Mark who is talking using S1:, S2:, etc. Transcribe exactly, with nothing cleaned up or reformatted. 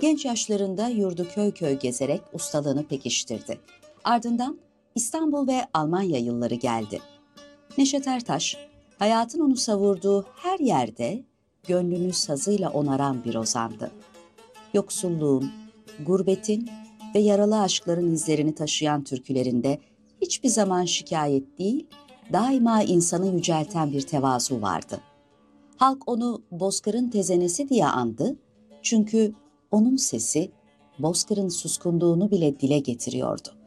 S1: genç yaşlarında yurdu köy köy gezerek ustalığını pekiştirdi. Ardından İstanbul ve Almanya yılları geldi. Neşet Ertaş, hayatın onu savurduğu her yerde gönlünü sazıyla onaran bir ozandı. Yoksulluğun, gurbetin ve yaralı aşkların izlerini taşıyan türkülerinde hiçbir zaman şikayet değil, daima insanı yücelten bir tevazu vardı. Halk onu Bozkır'ın tezenesi diye andı, çünkü onun sesi Bozkır'ın suskunluğunu bile dile getiriyordu.